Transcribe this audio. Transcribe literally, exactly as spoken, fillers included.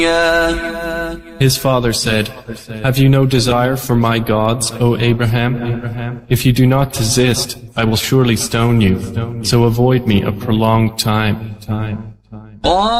His father said, "Have you no desire for my gods, O Abraham? If you do not desist, I will surely stone you, so avoid me a prolonged time."